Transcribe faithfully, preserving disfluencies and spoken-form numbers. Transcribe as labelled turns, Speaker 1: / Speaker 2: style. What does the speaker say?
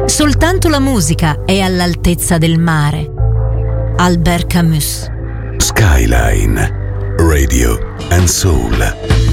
Speaker 1: Soltanto la musica è all'altezza del mare. Albert Camus.
Speaker 2: Skyline, Radio and Soul.